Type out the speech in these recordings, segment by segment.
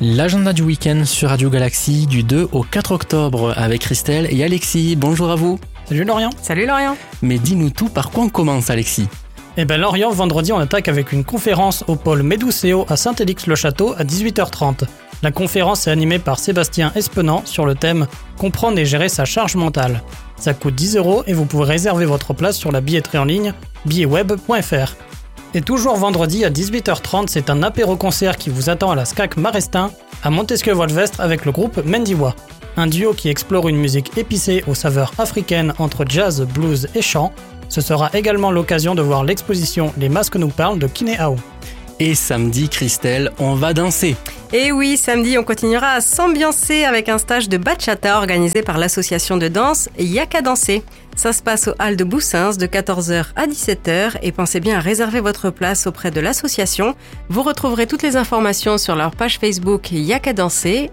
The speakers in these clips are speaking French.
L'agenda du week-end sur Radio Galaxie du 2 au 4 octobre avec Christelle et Alexis. Bonjour à vous. Salut Lorient. Salut Lorient. Mais dis-nous tout, par quoi on commence Alexis ? Lorient, vendredi on attaque avec une conférence au pôle Médoucéo à Saint-Élix-le-Château à 18h30. La conférence est animée par Sébastien Espenant sur le thème « Comprendre et gérer sa charge mentale ». Ça coûte 10 € et vous pouvez réserver votre place sur la billetterie en ligne billetweb.fr. Et toujours vendredi à 18h30, c'est un apéro-concert qui vous attend à la SCAC Marestin à Montesquieu-Volvestre avec le groupe Mendiwa. Un duo qui explore une musique épicée aux saveurs africaines entre jazz, blues et chant. Ce sera également l'occasion de voir l'exposition Les masques nous parlent de Kinéao. Et samedi, Christelle, on va danser. Et oui, samedi, on continuera à s'ambiancer avec un stage de bachata organisé par l'association de danse Yaka Danser. Ça se passe au hall de Boussins de 14h à 17h et pensez bien à réserver votre place auprès de l'association. Vous retrouverez toutes les informations sur leur page Facebook Yaka Danser,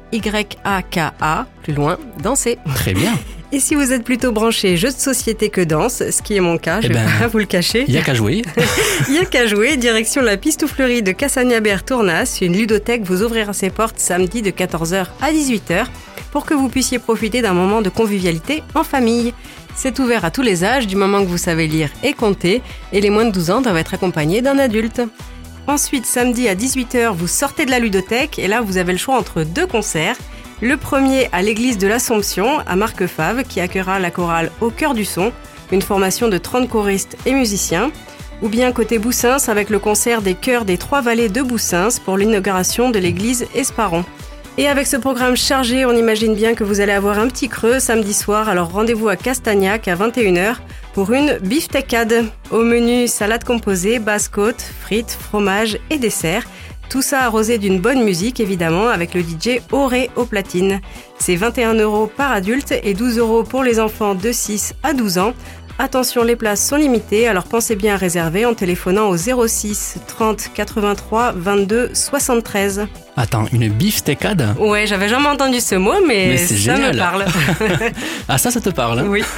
Y-A-K-A, plus loin, danser. Très bien. Et si vous êtes plutôt branché jeux de société que danse, ce qui est mon cas, je vais pas vous le cacher. Il y a qu'à jouer. Il y a qu'à jouer, direction la Pistouflerie de Cassagnaber-Tournas. Une ludothèque vous ouvrira ses portes samedi de 14h à 18h pour que vous puissiez profiter d'un moment de convivialité en famille. C'est ouvert à tous les âges, du moment que vous savez lire et compter, et les moins de 12 ans doivent être accompagnés d'un adulte. Ensuite, samedi à 18h, vous sortez de la ludothèque, et là vous avez le choix entre deux concerts. Le premier à l'église de l'Assomption, à Marquefave, qui accueillera la chorale Au cœur du son, une formation de 30 choristes et musiciens. Ou bien côté Boussins, avec le concert des chœurs des Trois Vallées de Boussins pour l'inauguration de l'église Esparon. Et avec ce programme chargé, on imagine bien que vous allez avoir un petit creux samedi soir, alors rendez-vous à Castagnac à 21h pour une beefsteakade. Au menu, salade composée, basse-côte, frites, fromage et dessert. Tout ça arrosé d'une bonne musique, évidemment, avec le DJ Auré aux platines. C'est 21 € par adulte et 12 € pour les enfants de 6 à 12 ans. Attention, les places sont limitées, alors pensez bien à réserver en téléphonant au 06 30 83 22 73. Attends, une beefsteakade ? Ouais, j'avais jamais entendu ce mot, mais c'est ça génial. me parle. Ah, ça te parle hein ? Oui.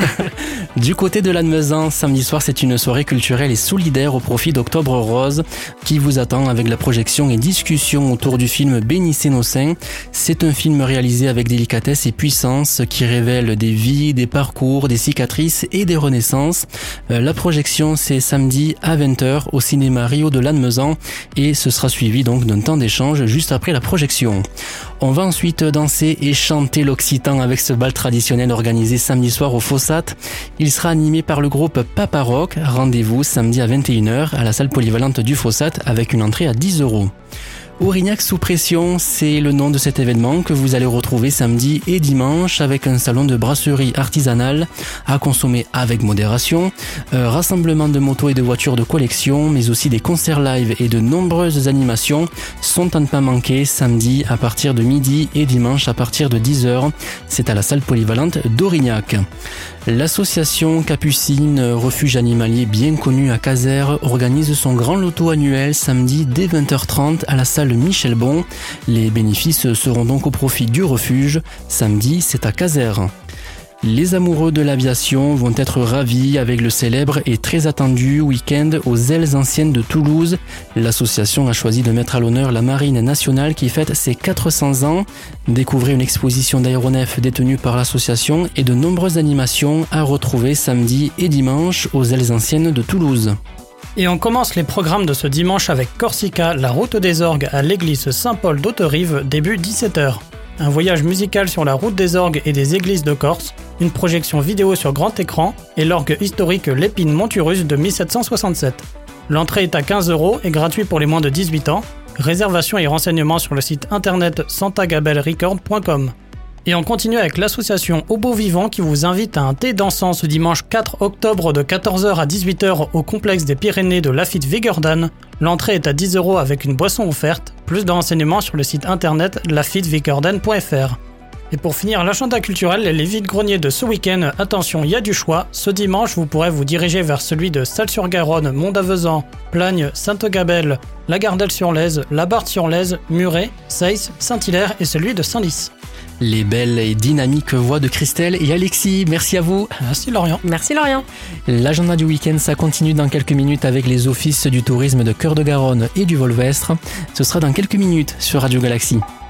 Du côté de Lannemezan, samedi soir, c'est une soirée culturelle et solidaire au profit d'Octobre Rose qui vous attend avec la projection et discussion autour du film Bénissez nos seins. C'est un film réalisé avec délicatesse et puissance qui révèle des vies, des parcours, des cicatrices et des renaissances. La projection, c'est samedi à 20h au cinéma Rio de Lannemezan et ce sera suivi donc d'un temps d'échange juste après la projection. On va ensuite danser et chanter l'occitan avec ce bal traditionnel organisé samedi soir au Fossat. Il sera animé par le groupe Papa Rock. Rendez-vous samedi à 21h à la salle polyvalente du Fossat avec une entrée à 10 €. Aurignac sous pression, c'est le nom de cet événement que vous allez retrouver samedi et dimanche avec un salon de brasserie artisanale à consommer avec modération, rassemblement de motos et de voitures de collection, mais aussi des concerts live et de nombreuses animations sont à ne pas manquer samedi à partir de midi et dimanche à partir de 10h. C'est à la salle polyvalente d'Aurignac. L'association Capucine, refuge animalier bien connu à Casères, organise son grand loto annuel samedi dès 20h30 à la salle Michel Bon. Les bénéfices seront donc au profit du refuge. Samedi, c'est à Casères. Les amoureux de l'aviation vont être ravis avec le célèbre et très attendu week-end aux ailes anciennes de Toulouse. L'association a choisi de mettre à l'honneur la Marine nationale qui fête ses 400 ans. Découvrez une exposition d'aéronefs détenue par l'association et de nombreuses animations à retrouver samedi et dimanche aux ailes anciennes de Toulouse. Et on commence les programmes de ce dimanche avec Corsica, la route des orgues à l'église Saint-Paul d'Hauterive, début 17h. Un voyage musical sur la route des orgues et des églises de Corse, une projection vidéo sur grand écran et l'orgue historique Lépine Monturus de 1767. L'entrée est à 15 € et gratuit pour les moins de 18 ans. Réservation et renseignements sur le site internet santagabelrecord.com. Et on continue avec l'association Au Beau Vivant qui vous invite à un thé dansant ce dimanche 4 octobre de 14h à 18h au complexe des Pyrénées de Lafitte-Vigordan. L'entrée est à 10 € avec une boisson offerte. Plus de renseignements sur le site internet lafittegordan.fr. Et pour finir, l'agenda culturel et les vides-greniers de ce week-end, attention, il y a du choix. Ce dimanche, vous pourrez vous diriger vers celui de Salles-sur-Garonne, Mont-d'Avezan, Plagne, Sainte-Gabelle, La Gardelle-sur-Lèze, La Barthe-sur-Lèze, Muret, Seyss, Saint-Hilaire et celui de Saint-Lys. Les belles et dynamiques voix de Christelle et Alexis, merci à vous. Merci Lorient. Merci Lorient. L'agenda du week-end, ça continue dans quelques minutes avec les offices du tourisme de Cœur de Garonne et du Volvestre. Ce sera dans quelques minutes sur Radio Galaxie.